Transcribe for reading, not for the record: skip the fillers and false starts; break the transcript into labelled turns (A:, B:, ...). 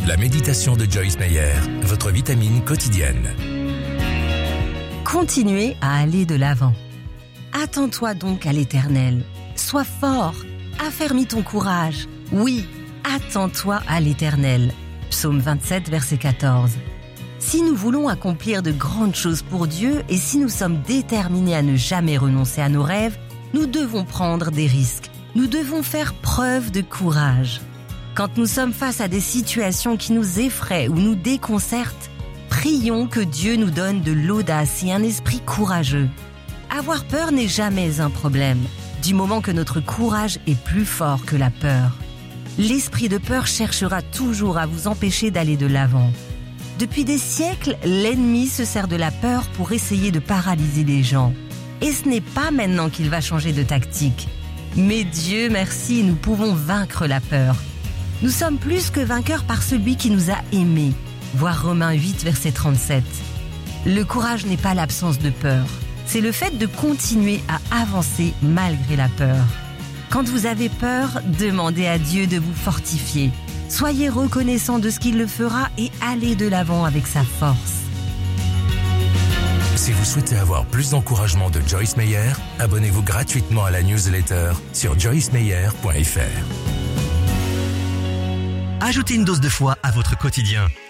A: La méditation de Joyce Meyer, votre vitamine quotidienne.
B: Continuez à aller de l'avant. Attends-toi donc à l'Éternel. Sois fort, affermis ton courage. Oui, attends-toi à l'Éternel. Psaume 27, verset 14. Si nous voulons accomplir de grandes choses pour Dieu et si nous sommes déterminés à ne jamais renoncer à nos rêves, nous devons prendre des risques. Nous devons faire preuve de courage. Quand nous sommes face à des situations qui nous effraient ou nous déconcertent, prions que Dieu nous donne de l'audace et un esprit courageux. Avoir peur n'est jamais un problème, du moment que notre courage est plus fort que la peur. L'esprit de peur cherchera toujours à vous empêcher d'aller de l'avant. Depuis des siècles, l'ennemi se sert de la peur pour essayer de paralyser les gens. Et ce n'est pas maintenant qu'il va changer de tactique. Mais Dieu merci, nous pouvons vaincre la peur. Nous sommes plus que vainqueurs par celui qui nous a aimés. Voir Romains 8, verset 37. Le courage n'est pas l'absence de peur. C'est le fait de continuer à avancer malgré la peur. Quand vous avez peur, demandez à Dieu de vous fortifier. Soyez reconnaissant de ce qu'il le fera et allez de l'avant avec sa force.
A: Si vous souhaitez avoir plus d'encouragement de Joyce Meyer, abonnez-vous gratuitement à la newsletter sur joycemeyer.fr.
C: Ajoutez une dose de foi à votre quotidien.